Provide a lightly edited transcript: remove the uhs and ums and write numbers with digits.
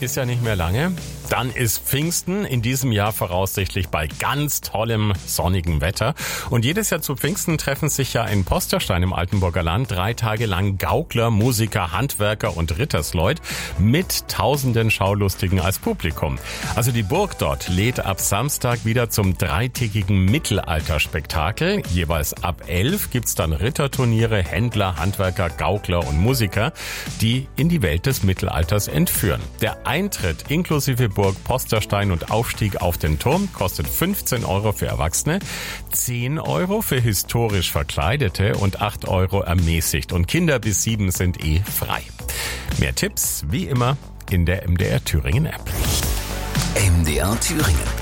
ist ja nicht mehr lange. Dann ist Pfingsten in diesem Jahr voraussichtlich bei ganz tollem sonnigen Wetter. Und jedes Jahr zu Pfingsten treffen sich ja in Posterstein im Altenburger Land 3 Tage lang Gaukler, Musiker, Handwerker und Rittersleut mit tausenden Schaulustigen als Publikum. Also die Burg dort lädt ab Samstag wieder zum 3-tägigen Mittelalterspektakel. Jeweils ab 11 gibt's dann Ritterturniere, Händler, Handwerker, Gaukler und Musiker, die in die Welt des Mittelalters entführen. Der Eintritt inklusive Burg Posterstein und Aufstieg auf den Turm kostet 15 € für Erwachsene, 10 € für historisch Verkleidete und 8 € ermäßigt. Und Kinder bis 7 sind frei. Mehr Tipps wie immer in der MDR Thüringen App. MDR Thüringen.